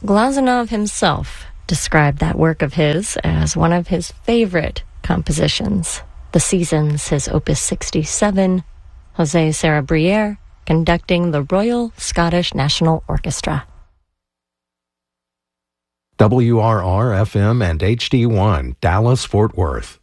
Glazunov himself described that work of his as one of his favorite compositions. The Seasons, his Opus 67, José Sarabrière conducting the Royal Scottish National Orchestra. WRR-FM and HD1, Dallas-Fort Worth.